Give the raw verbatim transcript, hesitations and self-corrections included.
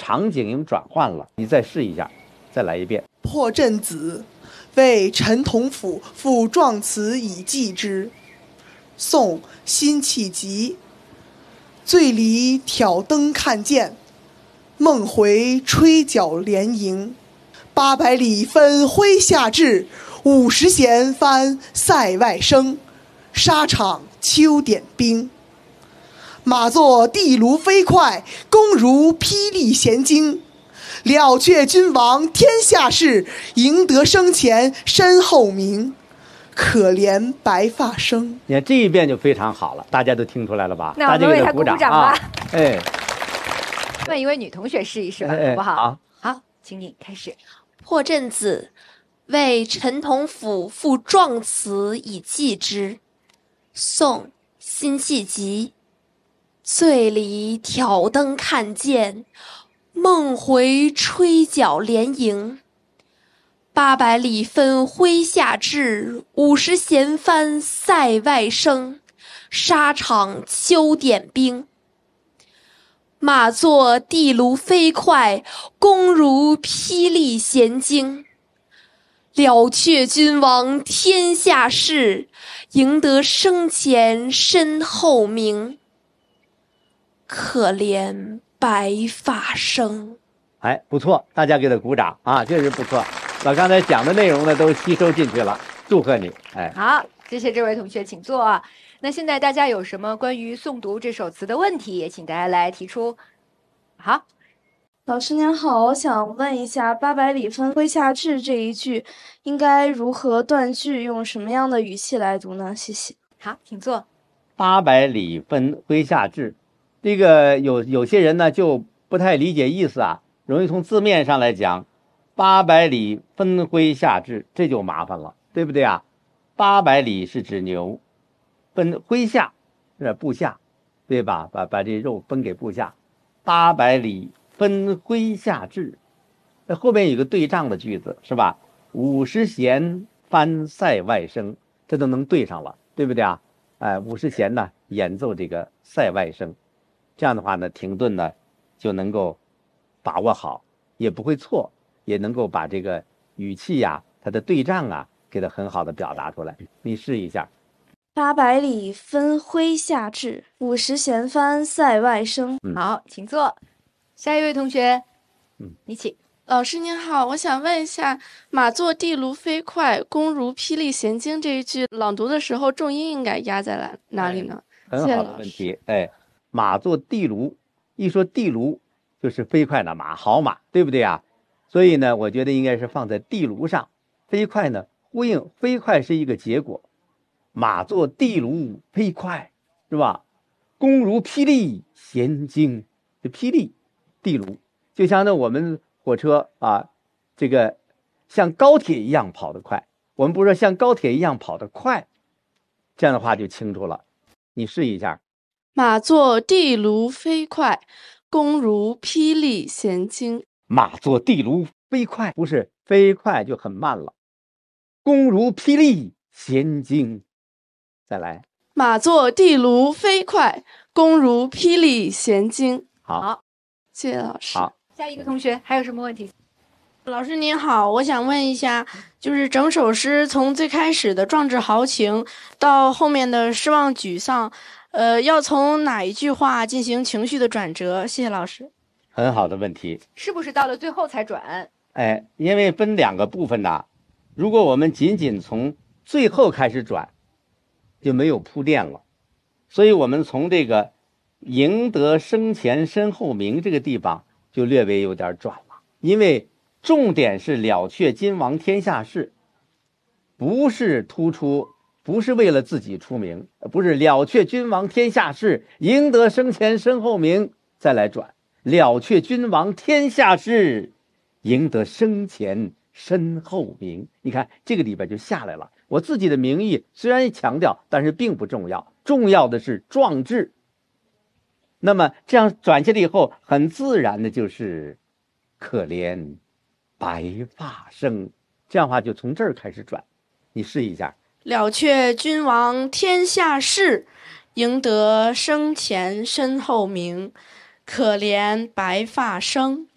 场景已经转换了。你再试一下，再来一遍。 破阵子，为陈同甫赋壮词以寄之。宋·辛弃疾。醉里挑灯看剑，梦回吹角连营。八百里分麾下炙，五十弦翻塞外声。沙场秋点兵。马作地卢飞快，弓如霹雳弦惊。了却君王天下事，赢得生前身后名。可怜白发生。 你看这一遍就非常好了，大家都听出来了吧？ 那我们为他鼓掌吧。 啊、哎， 问一位女同学试一试吧， 哎、 好不好？ 好， 好，请你开始。 破阵子，为陈同甫赋壮词以寄之。宋·辛弃疾。醉里挑灯看剑，梦回吹角连营。八百里分麾下炙，五十弦翻塞外声。沙场秋点兵。马作地卢飞快，弓如霹雳弦惊。了却君王天下事，赢得生前身后名。可怜白发生。 哎，不错，大家给他鼓掌啊，确实不错。把刚才讲的内容呢都吸收进去了，祝贺你！哎， 好，谢谢这位同学，请坐啊。那现在大家有什么关于诵读这首词的问题，也请大家来提出。好， 老师您好，我想问一下“八百里分麾下炙”这一句应该如何断句，用什么样的语气来读呢？谢谢。 好，请坐。 八百里分麾下炙，这个有有些人呢就不太理解意思啊，容易从字面上来讲。八百里分麾下炙，这就麻烦了，对不对啊？八百里是指牛，分麾下是部下，对吧？把把这肉分给部下。八百里分麾下炙，那后面有个对仗的句子是吧？五十弦翻塞外声，这都能对上了，对不对啊？哎，五十弦呢演奏这个塞外声，这样的话呢，停顿呢就能够把握好，也不会错。也能够把这个语气呀、啊，它的对仗啊，给它很好的表达出来。你试一下。 八百里分麾下炙，五十弦翻塞外声。 嗯、好，请坐。下一位同学，嗯，你请。 老师您好，我想问一下，马作地卢飞快，弓如霹雳弦惊这一句朗读的时候，重音应该压在哪里呢？ 哎、很好的问题。哎，马作地卢，一说地卢就是飞快的马，好马，对不对啊？所以呢，我觉得应该是放在地卢上，飞快呢呼应飞快是一个结果，马作地卢飞快，是吧？弓如霹雳弦惊，这霹雳地卢就像那我们火车啊，这个像高铁一样跑得快，我们不是说像高铁一样跑得快，这样的话就清楚了。你试一下。 马作地卢飞快，弓如霹雳弦惊。 马作地卢飞快，不是飞快就很慢了。弓如霹雳弦惊，再来。 马作地卢飞快，弓如霹雳弦惊。 好， 好， 谢谢老师。 好， 下一个同学还有什么问题？ 老师您好，我想问一下，就是整首诗从最开始的壮志豪情到后面的失望沮丧，呃，要从哪一句话进行情绪的转折？谢谢老师。 很好的问题， 是不是到了最后才转？ 哎，因为分两个部分呐，如果我们仅仅从最后开始转，就没有铺垫了，所以我们从这个赢得生前身后名这个地方就略微有点转了，因为重点是了却今王天下事，不是突出，不是为了自己出名，不是了却君王天下事，赢得生前身后名，再来转。了却君王天下事，赢得生前身后名。你看这个里边就下来了，我自己的名义虽然强调，但是并不重要，重要的是壮志。那么这样转下来以后，很自然的就是可怜白发生，这样的话就从这儿开始转。你试一下。 了却君王天下事，赢得生前身后名。可怜白发生。